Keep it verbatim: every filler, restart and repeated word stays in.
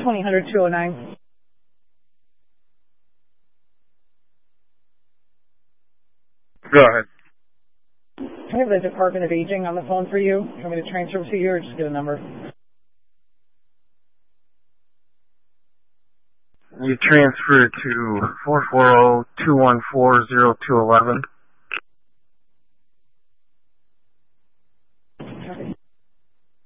twenty hundred two oh nine. Go ahead. I have the Department of Aging on the phone for you. You want me to transfer to you or just get a number? You transfer to four four zero, two one four, zero two one one.